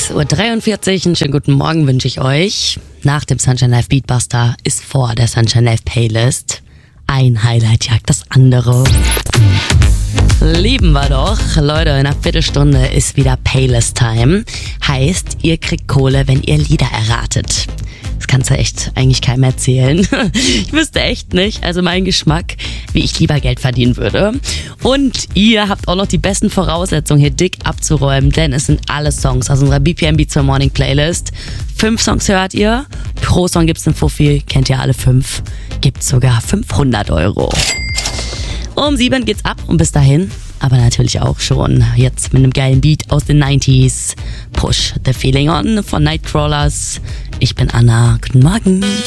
6:43 Uhr, einen schönen guten Morgen wünsche ich euch. Nach dem Sunshine Live Beatbuster ist vor der Sunshine Live Playlist. Ein Highlight jagt das andere. Lieben wir doch. Leute, in einer Viertelstunde ist wieder Playlist-Time. Heißt, ihr kriegt Kohle, wenn ihr Lieder erratet. Das kannst du echt eigentlich keinem erzählen. Ich wüsste echt nicht, also mein Geschmack, wie ich lieber Geld verdienen würde. Und ihr habt auch noch die besten Voraussetzungen, hier dick abzuräumen, denn es sind alle Songs aus unserer BPM Beats for Morning Playlist. 5 Songs hört ihr, pro Song gibt's einen Fuffi, kennt ihr alle 5, gibt's sogar 500 Euro. Um 7 geht's ab und bis dahin, aber natürlich auch schon jetzt mit einem geilen Beat aus den 90s. Push the Feeling On von Nightcrawlers. Ich bin Anna, guten Morgen.